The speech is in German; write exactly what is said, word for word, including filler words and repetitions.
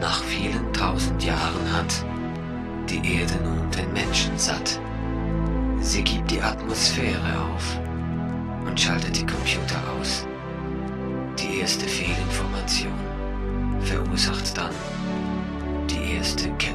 Nach vielen tausend Jahren hat die Erde nun den Menschen satt. Sie gibt die Atmosphäre auf und schaltet die Computer aus. Die erste Fehlinformation verursacht dann die erste